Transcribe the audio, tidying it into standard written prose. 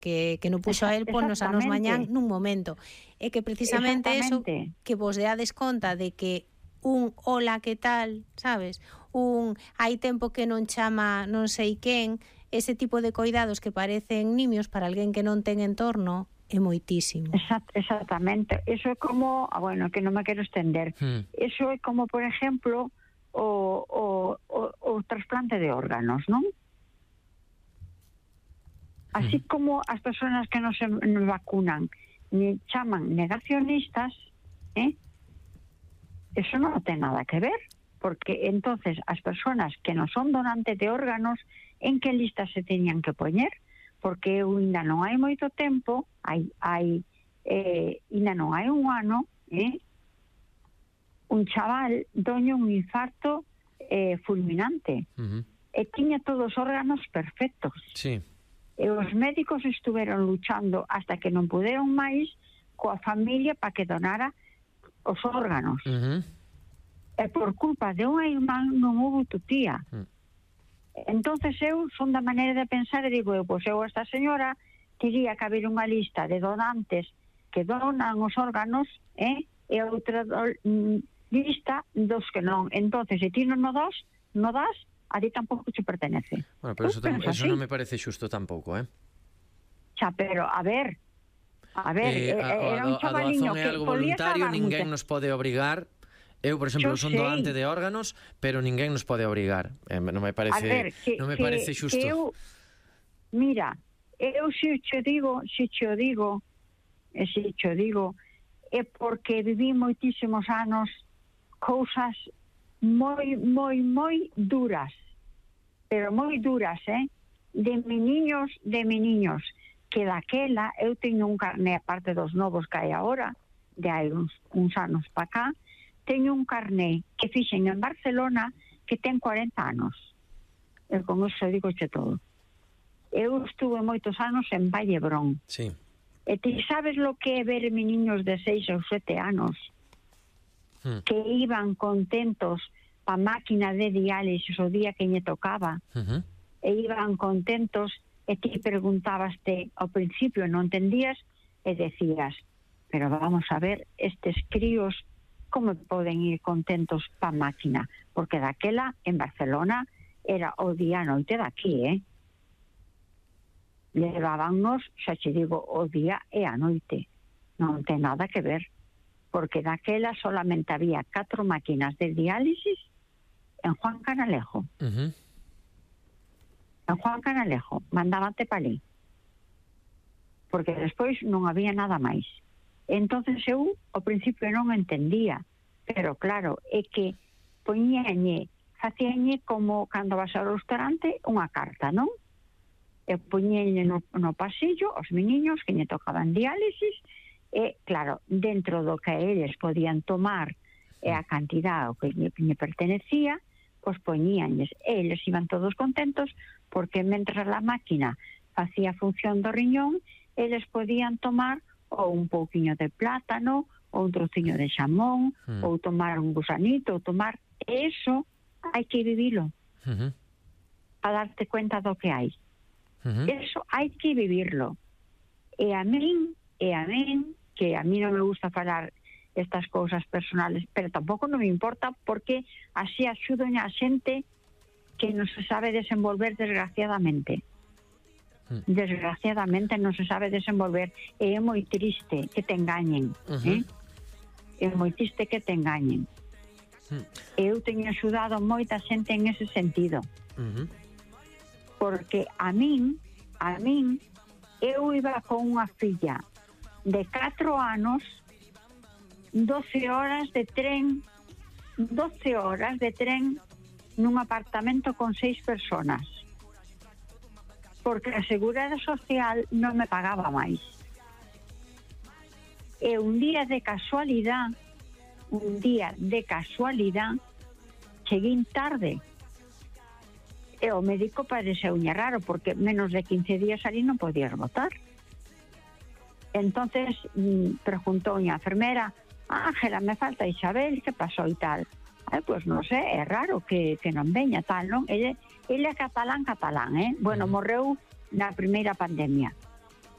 que non puxo a él ponnos a nos mañán nun momento. E que precisamente eso, que vos deades conta de que un hola, que tal, sabes? Un hai tempo que non chama non sei quen, ese tipo de coidados que parecen nimios para alguén que non ten entorno, é moitísimo. Exactamente. Eso é como, bueno, que non me quero estender. Eso é como, por exemplo, o trasplante de órganos, non? Así como as persoas que non se vacunan ni chaman negacionistas, eso non ten nada que ver, porque entonces as persoas que non son donantes de órganos, en que lista se teñan que poñer? Porque ainda non hai moito tempo, ainda non hai un ano, un chaval doño un infarto fulminante, e tiña todos os órganos perfectos. Sí. E os médicos estuveron luchando hasta que non puderon máis coa familia para que donara os órganos. E por culpa de unha irmán non houve tutía. Entonces eu son da maneira de pensar e digo, pois eu esta señora diría que haber unha lista de donantes que donan os órganos e outra lista dos que non. Entonces, se ti non o das, a ti tampouco te pertenece. Bueno, pero eso non me parece xusto tampouco, Xa, pero a ver, era un chavaliño que é algo voluntario, ninguén nos pode obrigar. Eu, por exemplo, son doante de órganos, pero ninguén nos pode obrigar. Non me parece, parece xusto. Mira, eu se cho digo, é porque viví moitísimos anos cousas moi duras, pero moi duras, de meniños, que daquela eu teño un carné, aparte dos novos que hai agora, de hai uns anos para cá, teño un carné que fixen en Barcelona que ten 40 anos. E con eso digoche todo. Eu estuve moitos anos en Vallebrón. Sí. E ti sabes lo que é ver meniños de 6 ou 7 anos que iban contentos pa máquina de diálisis o día que lle tocaba, e iban contentos, e ti preguntabaste ao principio, non entendías, e decías, pero vamos a ver, estes críos como poden ir contentos pa máquina? Porque daquela, en Barcelona, era o día a noite daqui, levábanos, xa che digo, o día e a noite. Non ten nada que ver, porque daquela solamente había 4 máquinas de diálisis en Juan Canalejo. En Juan Canalejo, mandábate pa ali. Porque despois non había nada máis. Entonces eu, ao principio non entendía, pero claro, é que facíañe como cando vas ao restaurante unha carta, non? E poñeñe no pasillo os meniños que lle tocaban diálisis, e claro, dentro do que eles podían tomar e a cantidad que lle pertenecía, pois poñíanlles, eles iban todos contentos, porque mentras a máquina facía función do riñón, eles podían tomar ou un pouquiño de plátano, ou un trociño de xamón, ou tomar un gusanito, ou tomar... Eso hai que vivilo para darte cuenta do que hai. Eso hai que vivirlo. E a min, que a mí non me gusta falar estas cousas personales, pero tampouco non me importa, porque así axudo a xente que non se sabe desenvolver, desgraciadamente. Desgraciadamente non se sabe desenvolver, e é moi triste que te engañen. É moi triste que te engañen. Eu teño axudado moita xente en ese sentido. Porque a min eu iba con unha filla de 4 anos, 12 horas de tren nun apartamento con 6 personas, porque a Seguridade Social non me pagaba máis. E un día de casualidade cheguín tarde, e o médico pareceuñe raro, porque menos de 15 días ali non podías votar. Entonces preguntouñe a enfermera, Ángela, me falta Isabel, que pasou e tal? Pois non sei, é raro que non veña tal, non? Ele é catalán, bueno, morreu na primeira pandemia.